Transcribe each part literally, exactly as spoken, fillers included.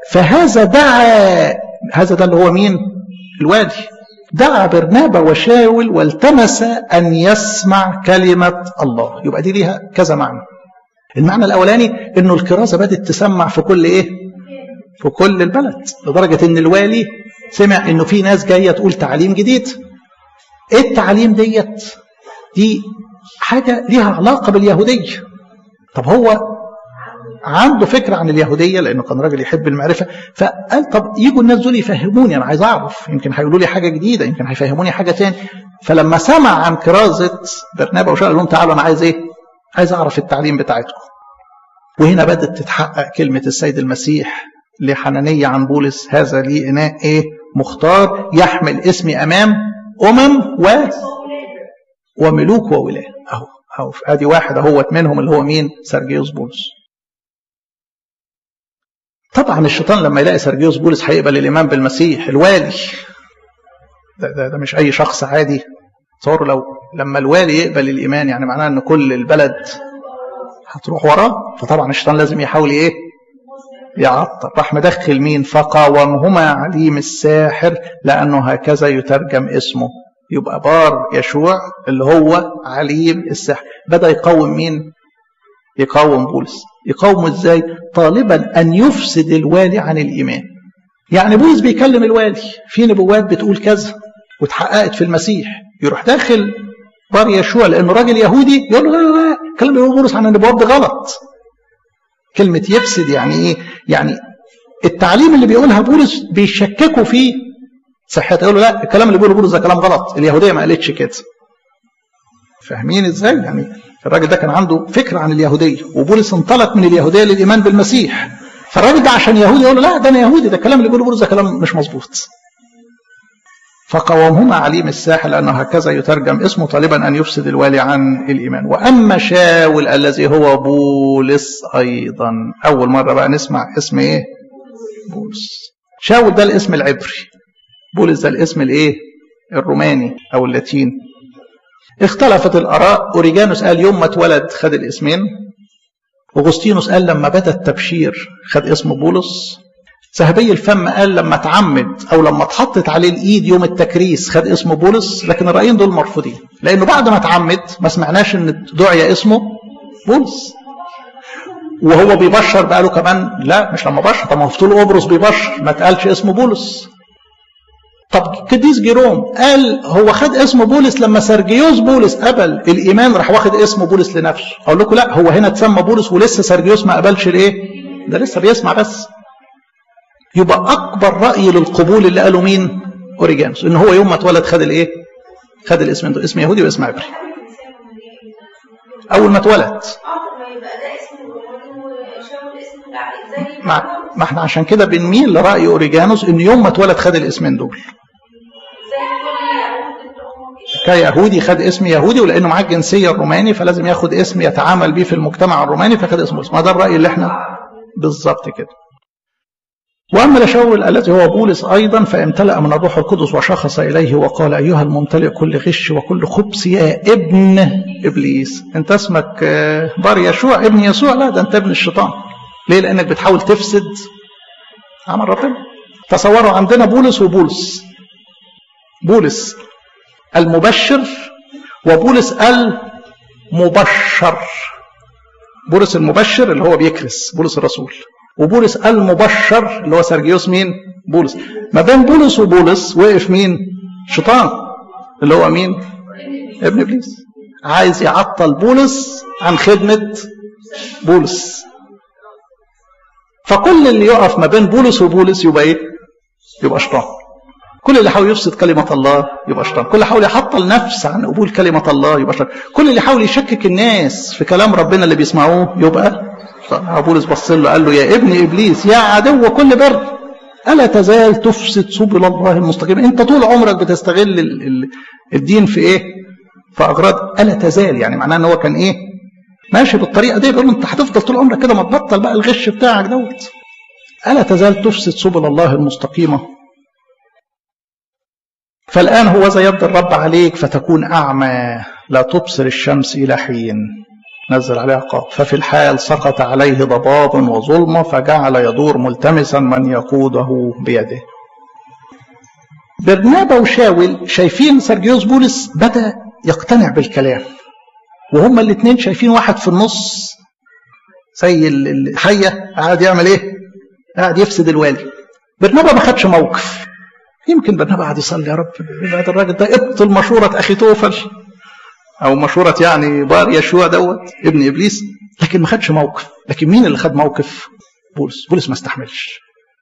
فهذا دعا، هذا ده اللي هو مين؟ الوالي. دعا برنابا وشاول والتمس أن يسمع كلمة الله. يبقى دي ليها كذا معنى. المعنى الأولاني إنه الكرازة بدأت تسمع في كل إيه؟ في كل البلد، لدرجة إن الوالي سمع إنه في ناس جاية تقول تعليم جديد. إيه التعليم ديت؟ دي حاجة ليها علاقة باليهودية. طب هو عنده فكرة عن اليهودية لأنه كان راجل يحب المعرفة، فقال طب يجوا الناس دول يفهموني، أنا عايز أعرف، يمكن هيقولوا لي حاجة جديدة، يمكن هيفهموني حاجة تاني. فلما سمع عن كرازة برنابا وشاول قال لهم تعالوا أنا عايز إيه؟ عايز أعرف التعليم بتاعتكم. وهنا بدأت تتحقق كلمة السيد المسيح لحنانية عن بولس: هذا لي إناء إيه؟ مختار يحمل اسمي أمام أمم و وملوك وولاة. أهو أهو أدي واحد أهوت منهم اللي هو مين؟ سرجيوس بولس. طبعا الشيطان لما يلاقي سرجيوس بولس هيقبل الإيمان بالمسيح، الوالي ده, ده, ده مش أي شخص عادي. تصوروا لو لما الوالي يقبل الإيمان يعني معناه أن كل البلد هتروح وراه. فطبعا الشيطان لازم يحاول إيه؟ يعطل. راح مدخل مين؟ فقاومهما عليم الساحر لأنه هكذا يترجم اسمه. يبقى بار يشوع اللي هو عليم الساحر بدأ يقاوم مين؟ يقاوم بولس. يقاومه ازاي؟ طالبا ان يفسد الوالي عن الايمان. يعني بولس بيكلم الوالي في نبوات بتقول كذا واتحققت في المسيح، يروح داخل بار يشوع لانه راجل يهودي يقول له لا لا لا الكلام اللي بيقول بولس عن النبوات ده غلط. كلمه يفسد يعني ايه؟ يعني التعليم اللي بيقولها بولس بيشككوا فيه صحته، يقول له لا الكلام اللي بيقوله بولس ده كلام غلط، اليهوديه ما قالتش كده. فاهمين ازاي؟ يعني الراجل ده كان عنده فكره عن اليهوديه، وبولس انطلق من اليهوديه للايمان بالمسيح. فالراجل ده عشان يهودي يقول له لا ده انا يهودي، ده الكلام اللي بيقوله بولس ده كلام مش مظبوط. فقاومهما عليم الساحر لانه هكذا يترجم اسمه طالبا ان يفسد الوالي عن الايمان. واما شاول الذي هو بولس ايضا. اول مره بقى نسمع اسم ايه؟ بولس. شاول ده الاسم العبري، بولس ده الاسم الايه؟ الروماني او اللاتيني. اختلفت الآراء. أوريجانوس قال يوم ما اتولد خد الاسمين، أغسطينوس قال لما بدأ التبشير خد اسم بولس، ذهبي الفم قال لما اتعمد أو لما اتحطت عليه الإيد يوم التكريس خد اسم بولس. لكن الرأيين دول مرفوضين لأنه بعد ما اتعمد ما سمعناش إن دعي اسمه بولس، وهو بيبشر بقى له كمان لا مش لما بشر، طب ما في طول قبرص بيبشر ما اتقالش اسمه بولس. طب قديس جيروم قال هو خد اسم بولس لما سرجيوس بولس قبل الايمان راح واخد اسم بولس لنفسه. اقول لكم لا هو هنا اتسمى بولس ولسه سرجيوس ما قبلش الايه؟ ده لسه بيسمع بس. يبقى اكبر راي للقبول اللي قاله مين؟ اوريجانوس، ان هو يوم ما اتولد خد الايه؟ خد الاسم ده، اسم يهودي واسم عبري اول ما اتولد. ما, ما احنا عشان كده بنميل لراي اوريجانوس ان يوم ما اتولد خد الاسمين دول. كيهودي خد اسم يهودي، ولانه معاه الجنسيه الروماني فلازم ياخد اسم يتعامل بيه في المجتمع الروماني فخد اسم بولس. ما ده الراي اللي احنا بالظبط كده. واما لشاول الذي هو بولس ايضا فامتلأ من الروح القدس وشخص اليه وقال ايها الممتلئ كل غش وكل خبث يا ابن ابليس. انت اسمك بار يشوع ابن يسوع؟ لا ده انت ابن الشيطان. ليه؟ لانك بتحاول تفسد عمل ربنا. تصوروا عندنا بولس وبولس، بولس المبشر وبولس المبشر. بولس المبشر اللي هو بيكرس بولس الرسول، وبولس المبشر اللي هو سرجيوس مين؟ بولس. ما بين بولس وبولس وقف مين؟ شيطان اللي هو مين؟ ابن ابليس. عايز يعطل بولس عن خدمة بولس. فكل اللي يقف ما بين بولس وبولس يبقى ايه؟ يبقى شيطان. كل اللي حاول يفسد كلمة الله يبقى شيطان. كل اللي حاول يحطل نفس عن قبول كلمة الله يبقى شيطان. كل اللي حاول يشكك الناس في كلام ربنا اللي بيسمعوه يبقى شيطان. بولس بص له قال له يا ابن ابليس يا عدو كل بر الا تزال تفسد سبل الله المستقيم. انت طول عمرك بتستغل الدين في ايه؟ في اغراض. الا تزال يعني معناه ان هو كان ايه؟ ماشي بالطريقه دي. بيقول له انت هتفضل طول عمرك كده ما تبطل بقى الغش بتاعك دوت. الا تزال تفسد سبل الله المستقيمه. فالان هو ذا يد الرب عليك فتكون اعمى لا تبصر الشمس الى حين. نزل عليه عقاب. ففي الحال سقط عليه ضباب وظلمة فجعل يدور ملتمسا من يقوده بيده. برنابا وشاول شايفين سرجيوس بولس بدأ يقتنع بالكلام، وهما الاثنين شايفين واحد في النص زي الحية قاعد يعمل ايه؟ قاعد يفسد الوالي. برنابا ما خدش موقف. يمكن برنابا قاعد يصلي يا رب بعد الراجل ده ابطل مشورة أخي توفل أو مشورة يعني بار يشوع دوت ابن إبليس، لكن ما خدش موقف. لكن مين اللي خد موقف؟ بولس. بولس ما استحملش،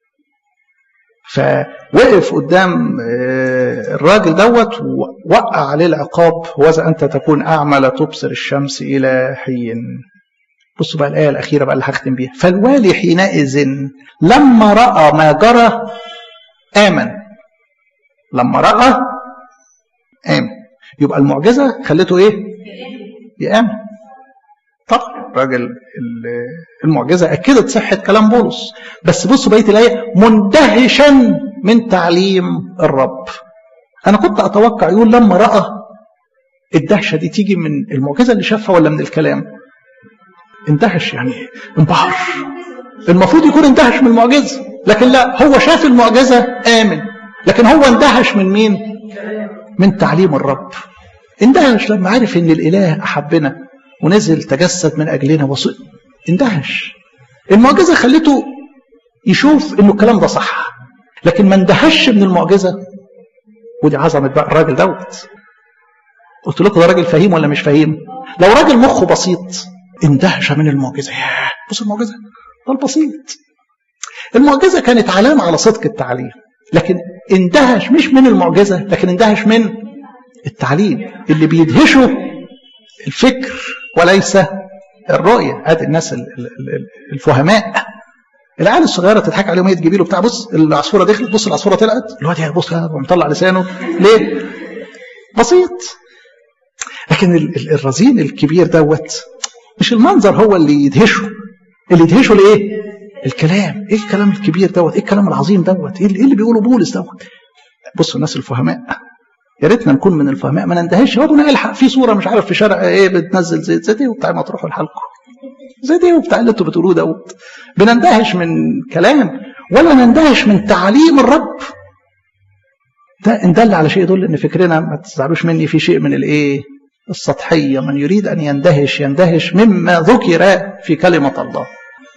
فوقف قدام الراجل دوت ووقع عليه العقاب. وإذا أنت تكون أعمى لا تبصر الشمس إلى حين. بصوا بقى الآية الأخيرة بقى اللي هختم بيها. فالوالي حينئذ لما رأى ما جرى آمن. لما رأى آمن. يبقى المعجزة خلته إيه؟ يآمن. طبعا راجل المعجزة أكدت صحة كلام بولس، بس بصوا بقية الآية مندهشا من تعليم الرب. أنا كنت أتوقع يقول لما رأى. الدهشة دي تيجي من المعجزة اللي شافها ولا من الكلام؟ اندهش يعني انبهر. المفروض يكون اندهش من المعجزة، لكن لا، هو شاف المعجزة آمن، لكن هو اندهش من مين؟ من تعليم الرب. اندهش لما عرف ان الإله أحبنا ونزل تجسد من أجلنا وصل. اندهش. المعجزة خلته يشوف انه الكلام ده صح، لكن ما اندهش من المعجزة. ودي عظمة بقى الراجل دوت. قلت لكم ده راجل فهيم ولا مش فهيم؟ لو راجل مخه بسيط اندهش من المعجزة. بص المعجزة ده البسيط. المعجزة كانت علامة على صدق التعليم، لكن اندهش مش من المعجزة، لكن اندهش من التعليم اللي بيدهشه الفكر وليس الرؤية. ادي الناس الفهماء. العيال الصغيرة تضحك عليهم، هي تجيب له بتاع بص العصفورة دخلت، بص العصفورة طلعت، الواد يا بص مطلع لسانه ليه؟ بسيط. لكن الرزين الكبير دوت مش المنظر هو اللي يدهشه، اللي يدهشه لايه؟ الكلام. ايه الكلام الكبير دوت؟ ايه الكلام العظيم دوت؟ ايه اللي بيقوله بولس دوت؟ بصوا الناس الفهماء، يا ريتنا نكون من الفهماء ما نندهش. هو ابونا الحق في صوره مش عارف في شارع ايه بتنزل زيت زيت ايه وبتاع، ما تروحوا لحالكم زيت ايه وبتاع اللي انتوا بتقولوه دوت. بنندهش من كلام ولا نندهش من تعليم الرب. ده ان دل على شيء يدل ان فكرنا، ما تزعلوش مني، في شيء من الايه؟ السطحيه. من يريد ان يندهش يندهش مما ذكر في كلمه الله.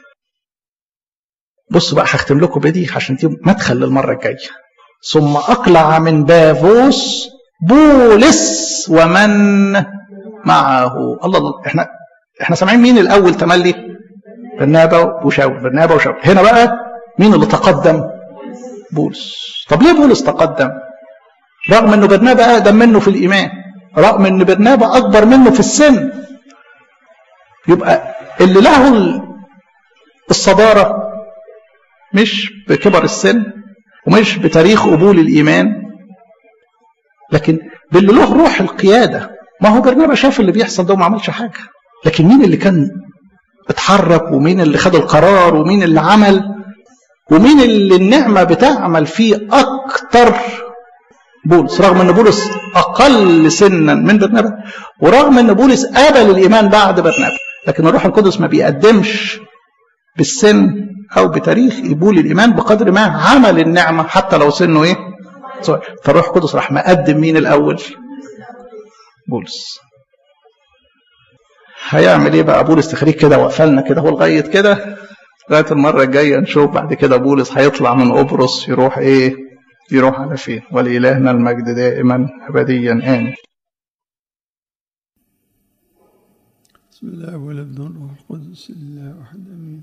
بصوا بقى هختم لكم بدي عشان دي مدخل للمره الجايه. ثم اقلع من بافوس بولس ومن معه. الله الله. احنا احنا سامعين مين الاول تملي؟ برنابا وشاول. برنابا وشاول. هنا بقى مين اللي تقدم؟ بولس. طب ليه بولس تقدم؟ رغم انه برنابا اقدم منه في الايمان، رغم ان برنابا اكبر منه في السن. يبقى اللي له الصداره مش بكبر السن ومش بتاريخ قبول الايمان، لكن باللي له روح القياده. ما هو برنابا شاف اللي بيحصل ده وما عملش حاجه، لكن مين اللي كان اتحرك ومين اللي خد القرار ومين اللي عمل ومين اللي النعمه بتعمل فيه اكتر؟ بولس. رغم ان بولس اقل سنا من برنابا، ورغم ان بولس قابل الايمان بعد برنابا، لكن الروح القدس ما بيقدمش بالسن او بتاريخ قبول الايمان بقدر ما عمل النعمه حتى لو سنه ايه؟ فالروح القدس راح مقدم مين الاول؟ بولس. هيعمل ايه بقى بولس؟ تخريج كده وقفلنا كده هو لغايه كده، لغايه المره الجايه نشوف بعد كده بولس هيطلع من قبرص يروح ايه؟ يروح على فين؟ ولإلهنا المجد دائما ابديا امين. بسم الله والابن والروح القدس الله واحد امين.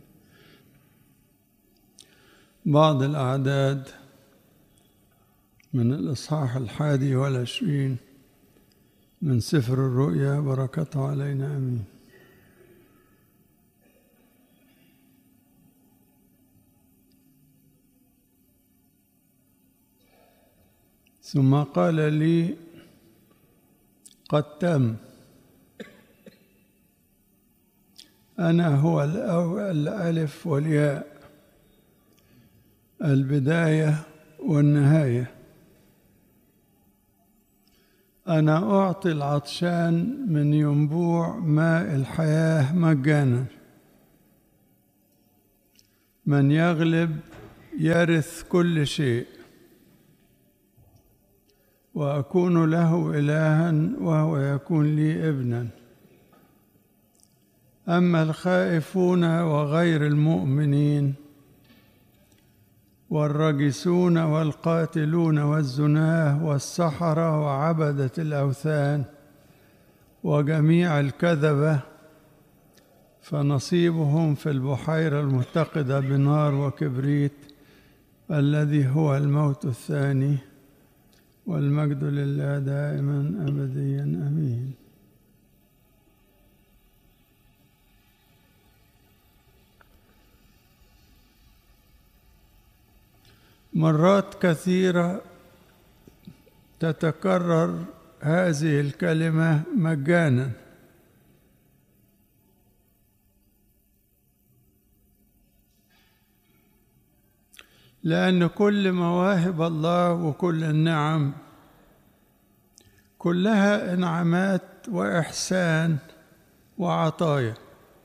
بعض الاعداد من الاصحاح الحادي والعشرين من سفر الرؤيا، بركته علينا امين. ثم قال لي قد تم، أنا هو الألف والياء، البداية والنهاية. أنا أعطي العطشان من ينبوع ماء الحياة مجانا، من يغلب يرث كل شيء، وأكون له إلها وهو يكون لي ابنا. أما الخائفون وغير المؤمنين والرجسون والقاتلون والزناه والسحرة وعبدة الأوثان وجميع الكذبة فنصيبهم في البحيرة المتقدة بنار وكبريت الذي هو الموت الثاني. والمجد لله دائما أبديا آمين. مرات كثيرة تتكرر هذه الكلمة مجانا، لأن كل مواهب الله وكل النعم كلها إنعامات وإحسان وعطايا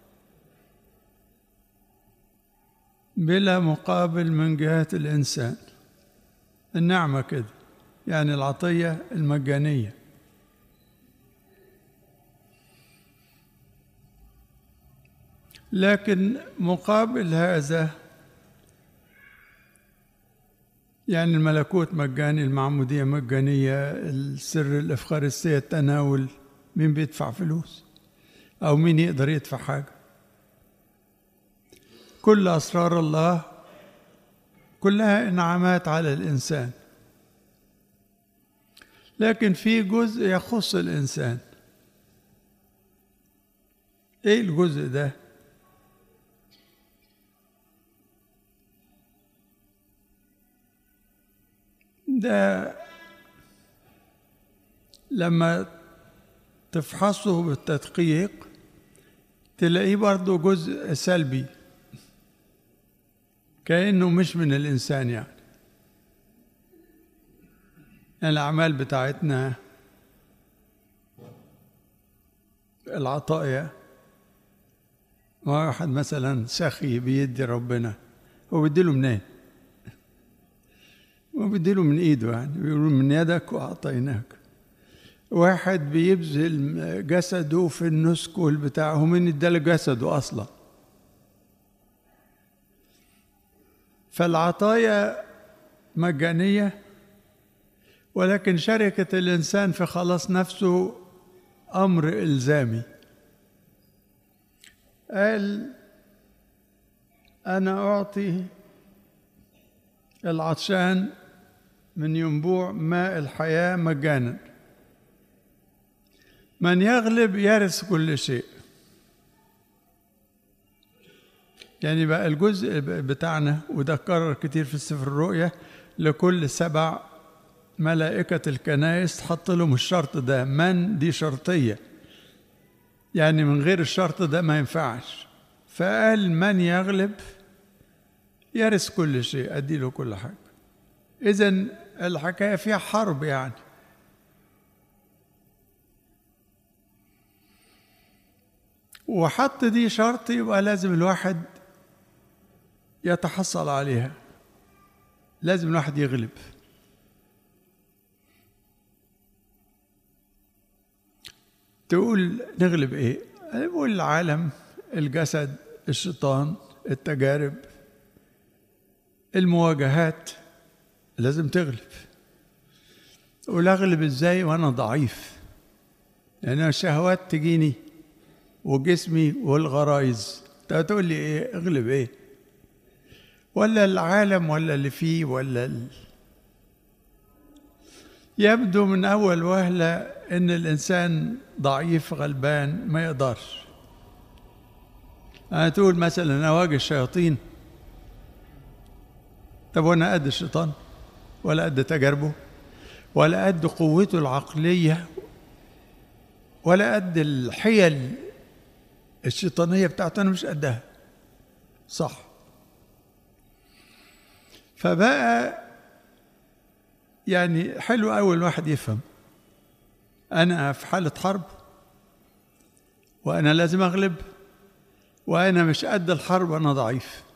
بلا مقابل من جهة الإنسان. النعمة كده، يعني العطية المجانية. لكن مقابل هذا يعني الملكوت مجاني، المعمودية مجانية، السر الإفخارستية التناول، مين بيدفع فلوس أو مين يقدر يدفع حاجة؟ كل أسرار الله كلها إنعامات على الإنسان، لكن في جزء يخص الإنسان. إيه الجزء ده؟ ده لما تفحصه بالتدقيق تلاقيه برضه جزء سلبي، كأنه مش من الإنسان. يعني الأعمال بتاعتنا العطايا، واحد مثلا سخي بيدي ربنا، هو بيديله منين؟ هو بيديله من إيده، يعني بيقولوا من يدك وأعطيناك. واحد بيبذل جسده في النسك والبتاع، هو مين اداله جسده أصلا؟ فالعطايا مجانية، ولكن شركة الإنسان في خلاص نفسه أمر إلزامي. قال أنا أعطي العطشان من ينبوع ماء الحياة مجانا، من يغلب يرث كل شيء. يعني بقى الجزء بتاعنا، وده كرر كتير في سفر الرؤيا، لكل سبع ملائكة الكنائس حط لهم الشرط ده، من دي شرطية، يعني من غير الشرط ده ما ينفعش. فقال من يغلب يرث كل شيء، أدي له كل حاجة. إذن الحكاية فيها حرب يعني. وحط دي شرط، يبقى لازم الواحد يتحصل عليها، لازم الواحد يغلب. تقول نغلب ايه؟ أنا بقول العالم، الجسد، الشيطان، التجارب، المواجهات، لازم تغلب. أقول أغلب ازاي وأنا ضعيف؟ لأن الشهوات تجيني وجسمي والغرايز. تقول لي ايه اغلب ايه؟ ولا العالم ولا اللي فيه ولا ال... يبدو من أول وهلة إن الإنسان ضعيف غلبان ما يقدرش. أنا تقول مثلا أواجه الشياطين، طب وأنا قد الشيطان ولا قد تجاربه ولا قد قوته العقلية ولا قد الحيل الشيطانية بتاعته؟ أنا مش قدها، صح؟ فبقى يعني حلو أول واحد يفهم أنا في حالة حرب وأنا لازم أغلب، وأنا مش قد الحرب، أنا ضعيف.